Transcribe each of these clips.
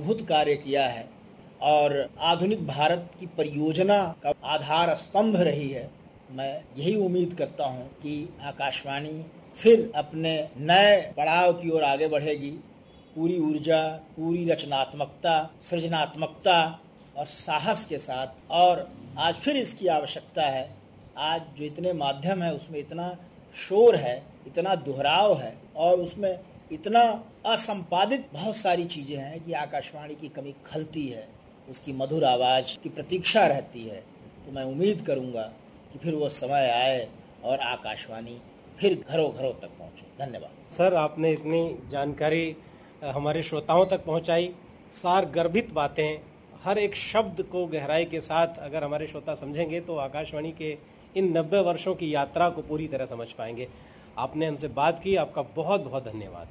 अद्भुत कार्य किया है और आधुनिक भारत की परियोजना का आधार स्तंभ रही है। मैं यही उम्मीद करता हूं कि आकाशवाणी फिर अपने नए पड़ाव की ओर आगे बढ़ेगी, पूरी ऊर्जा, पूरी रचनात्मकता, सृजनात्मकता और साहस के साथ। और आज फिर इसकी आवश्यकता है। आज जो इतने माध्यम है उसमें इतना शोर है, इतना दोहराव है और उसमें इतना असंपादित बहुत सारी चीज़ें हैं कि आकाशवाणी की कमी खलती है, उसकी मधुर आवाज़ की प्रतीक्षा रहती है। तो मैं उम्मीद करूँगा कि फिर वो समय आए और आकाशवाणी फिर घरों घरों तक पहुँचे। धन्यवाद सर, आपने इतनी जानकारी हमारे श्रोताओं तक पहुँचाई, सार गर्भित बातें, हर एक शब्द को गहराई के साथ अगर हमारे श्रोता समझेंगे तो आकाशवाणी के इन 90 वर्षों की यात्रा को पूरी तरह समझ पाएंगे। आपने हमसे बात की, आपका बहुत बहुत धन्यवाद।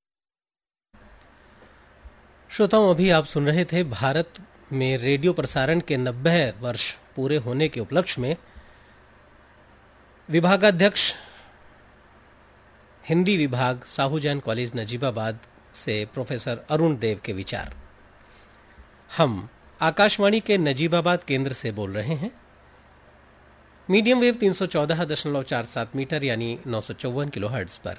श्रोताओं, अभी आप सुन रहे थे भारत में रेडियो प्रसारण के 90 वर्ष पूरे होने के उपलक्ष्य में विभागाध्यक्ष हिंदी विभाग साहू जैन कॉलेज नजीबाबाद से प्रोफेसर अरुण देव के विचार। हम आकाशवाणी के नजीबाबाद केंद्र से बोल रहे हैं। मीडियम वेव 314.47 मीटर यानी 954 किलोहर्ट्ज पर।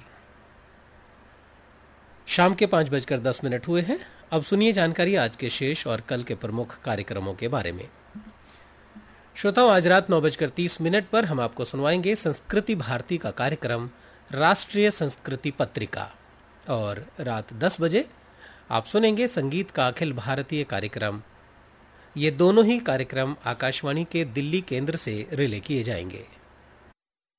शाम के 5:10 हुए हैं। अब सुनिए जानकारी आज के शेष और कल के प्रमुख कार्यक्रमों के बारे में। श्रोताओं, आज रात 9:30 पर हम आपको सुनवाएंगे संस्कृति भारती का कार्यक्रम राष्ट्रीय संस्कृति पत्रिका और रात 10 बजे आप सुनेंगे संगीत का अखिल भारतीय कार्यक्रम। ये दोनों ही कार्यक्रम आकाशवाणी के दिल्ली केंद्र से रिले किए जाएंगे।